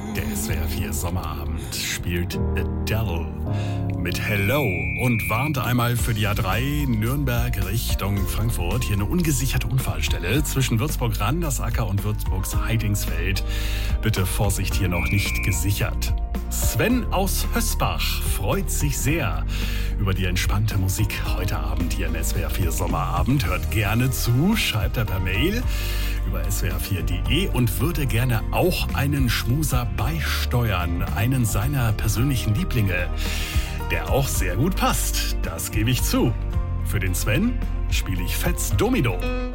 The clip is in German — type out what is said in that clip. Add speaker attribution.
Speaker 1: Der SWR 4 Sommerabend spielt Adele mit Hello und warnt einmal für die A3 Nürnberg Richtung Frankfurt. Hier eine ungesicherte Unfallstelle zwischen Würzburg-Randersacker und Würzburgs-Heidingsfeld. Bitte Vorsicht, hier noch nicht gesichert. Sven aus Hösbach freut sich sehr über die entspannte Musik heute Abend hier im SWR 4 Sommerabend. Hört gerne zu, schreibt er per Mail über swr4.de und würde gerne auch einen Schmuser beisteuern, einen seiner persönlichen Lieblinge, der auch sehr gut passt. Das gebe ich zu. Für den Sven spiele ich Fats Domino.